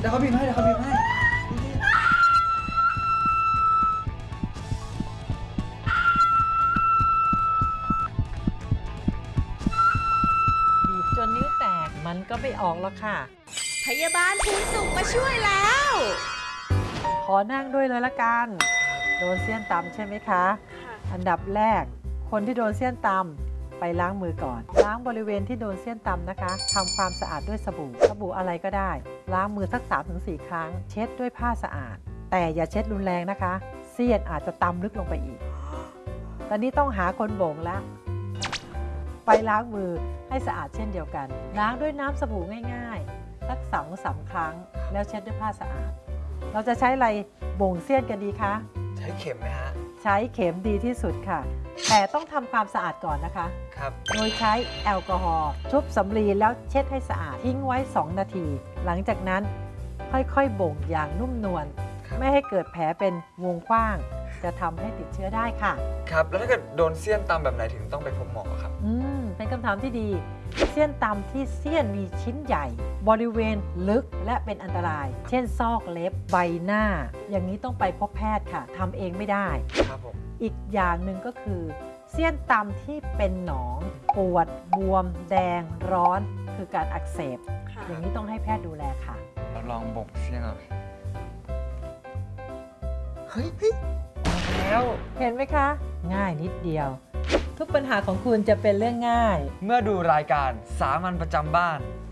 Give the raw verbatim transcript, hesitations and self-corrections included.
ดี๋ยวเขาบีบให้เดี๋ยวเขาบีบให้บีบจนนิ้วแตกมันก็ไม่ออกแล้วค่ะพยาบาลภูนสุขมาช่วยแล้วขอนั่งด้วยเลยละกันโดนเสี้ยนตำใช่ไหมคะอันดับแรกคนที่โดนเสี้ยนตำไปล้างมือก่อนล้างบริเวณที่โดนเสี้ยนตำนะคะทำความสะอาดด้วยสบู่สบู่อะไรก็ได้ล้างมือสัก สามถึงสี่ ครั้งเช็ดด้วยผ้าสะอาดแต่อย่าเช็ดรุนแรงนะคะเสี้ยนอาจจะตำลึกลงไปอีกตอนนี้ต้องหาคนโบกแล้วไปล้างมือให้สะอาดเช่นเดียวกันล้างด้วยน้ำสบู่ง่ายๆสัก สองถึงสาม ครั้งแล้วเช็ดด้วยผ้าสะอาดเราจะใช้อะไรบ่งเสี้ยนกันดีคะใช้เข็มไหมฮะใช้เข็มดีที่สุดค่ะแต่ต้องทำความสะอาดก่อนนะคะครับโดยใช้แอลกอฮอล์ชุบสำลีแล้วเช็ดให้สะอาดทิ้งไว้สองนาทีหลังจากนั้นค่อยๆบ่งอย่างนุ่มนวลไม่ให้เกิดแผลเป็นวงกว้างจะทำให้ติดเชื้อได้ค่ะครับแล้วถ้าเกิดโดนเสี้ยนตำแบบไหนถึงต้องไปพบหมอครับอืมเป็นคำถามที่ดีเสี้ยนตำที่เสี้ยนมีชิ้นใหญ่บริเวณลึกและเป็นอันตรายเช่นซอกเล็บใบหน้าอย่างนี้ต้องไปพบแพทย์ค่ะทำเองไม่ได้ครับผมอีกอย่างหนึ่งก็คือเสี้ยนตำที่เป็นหนองปวดบวมแดงร้อนคือการอักเสบอย่างนี้ต้องให้แพทย์ดูแลค่ะเราลองบ่งเสี้ยนเอาเฮ้ยเฮ้ยแล้วเห็นไหมคะง่ายนิดเดียวทุกปัญหาของคุณจะเป็นเรื่องง่ายเมื่อดูรายการสามัญประจำบ้าน